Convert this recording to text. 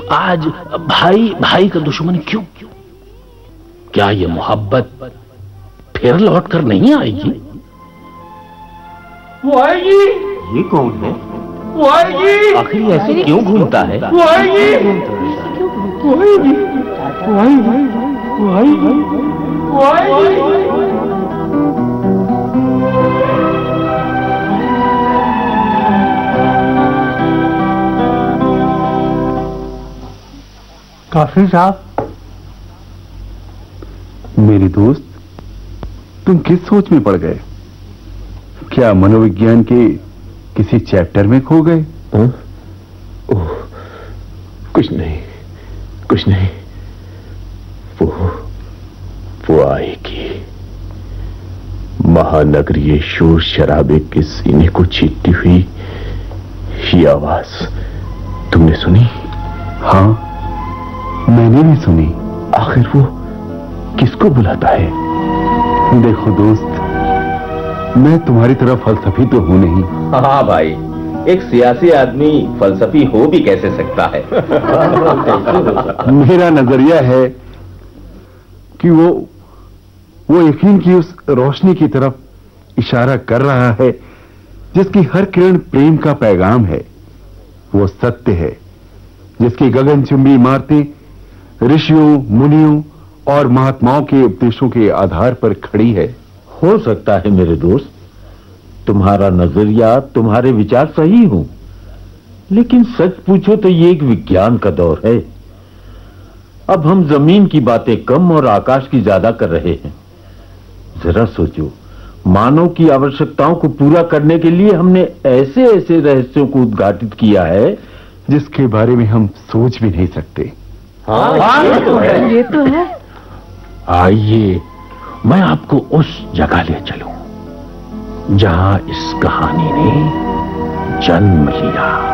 आज भाई भाई का दुश्मन क्यों? क्या ये मोहब्बत फिर लौट कर नहीं आएगी? वो आएगी। ये कौन है? वो आएगी। आखिर ऐसे क्यों घूमता है? वो आएगी। वो आएगी। वो आएगी। वो आएगी। वो आएगी। काफिर साहब। मेरे दोस्त, तुम किस सोच में पड़ गए? क्या मनोविज्ञान के किसी चैप्टर में खो गए? ओह, कुछ नहीं, कुछ नहीं। वो आएगी। महानगरीय शोर शराबे के सीने को चीरती हुई ये आवाज तुमने सुनी? हाँ, मैंने भी सुनी। आखिर वो किसको बुलाता है? देखो दोस्त, मैं तुम्हारी तरह फलसफी तो हूं नहीं। हाँ भाई, एक सियासी आदमी फलसफी हो भी कैसे सकता है? मेरा नजरिया है कि वो यकीन की उस रोशनी की तरफ इशारा कर रहा है जिसकी हर किरण प्रेम का पैगाम है। वो सत्य है जिसकी गगनचुंबी इमारतें ऋषियों, मुनियों और महात्माओं के उपदेशों के आधार पर खड़ी है। हो सकता है मेरे दोस्त, तुम्हारा नजरिया, तुम्हारे विचार सही हो, लेकिन सच पूछो तो ये एक विज्ञान का दौर है। अब हम जमीन की बातें कम और आकाश की ज्यादा कर रहे हैं। जरा सोचो, मानव की आवश्यकताओं को पूरा करने के लिए हमने ऐसे ऐसे रहस्यों को उद्घाटित किया है जिसके बारे में हम सोच भी नहीं सकते। हाँ, ये तो है। आइए, मैं आपको उस जगह ले चलूं जहां इस कहानी ने जन्म लिया।